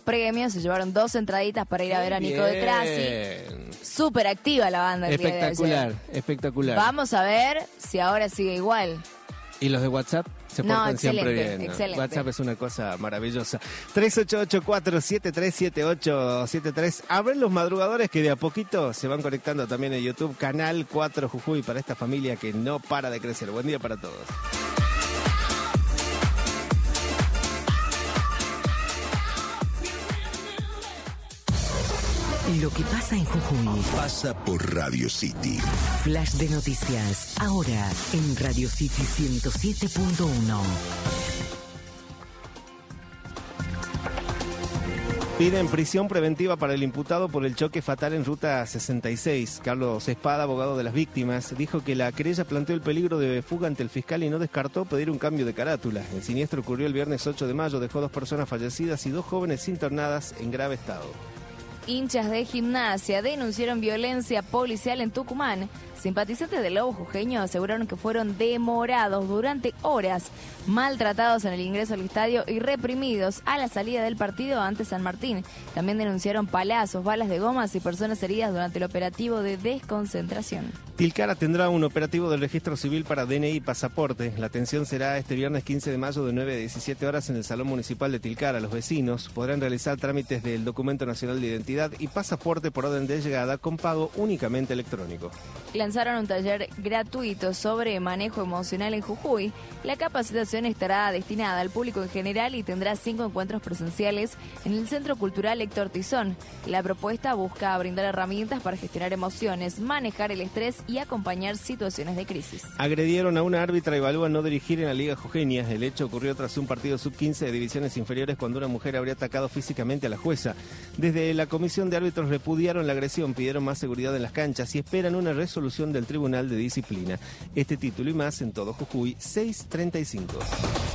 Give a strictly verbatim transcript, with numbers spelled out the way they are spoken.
premios, se llevaron dos entraditas para ir a ver a Nico de Crasi. Súper activa la banda. El espectacular, día de ayer. espectacular. Vamos a ver si ahora sigue igual. ¿Y los de WhatsApp? Se no, portan excelente, siempre bien. ¿no? Excelente. WhatsApp es una cosa maravillosa. tres ocho ocho, cuatro siete tres, siete ocho siete tres. Abren los madrugadores que de a poquito se van conectando también en YouTube. Canal cuatro Jujuy para esta familia que no para de crecer. Buen día para todos. Lo que pasa en Jujuy pasa por Radio City. Flash de noticias, ahora en Radio City ciento siete punto uno. Piden prisión preventiva para el imputado por el choque fatal en Ruta sesenta y seis. Carlos Espada, abogado de las víctimas, dijo que la querella planteó el peligro de fuga ante el fiscal y no descartó pedir un cambio de carátula. El siniestro ocurrió el viernes ocho de mayo, dejó dos personas fallecidas y dos jóvenes internadas en grave estado. Hinchas de Gimnasia denunciaron violencia policial en Tucumán. Simpatizantes del Lobo Jujeño aseguraron que fueron demorados durante horas, maltratados en el ingreso al estadio y reprimidos a la salida del partido ante San Martín. También denunciaron palazos, balas de gomas y personas heridas durante el operativo de desconcentración. Tilcara tendrá un operativo del registro civil para D N I y pasaporte. La atención será este viernes quince de mayo de nueve a diecisiete horas en el Salón Municipal de Tilcara. Los vecinos podrán realizar trámites del Documento Nacional de Identidad y pasaporte por orden de llegada con pago únicamente electrónico. Lanzaron un taller gratuito sobre manejo emocional en Jujuy. La capacitación estará destinada al público en general y tendrá cinco encuentros presenciales en el Centro Cultural Héctor Tizón. La propuesta busca brindar herramientas para gestionar emociones, manejar el estrés y acompañar situaciones de crisis. Agredieron a una árbitra y evalúan no dirigir en la Liga Jujeña. El hecho ocurrió tras un partido sub quince de divisiones inferiores cuando una mujer habría atacado físicamente a la jueza. Desde la comisión de árbitros repudiaron la agresión, pidieron más seguridad en las canchas y esperan una resolución del Tribunal de Disciplina. Este título y más en todo Jujuy, seis treinta y cinco.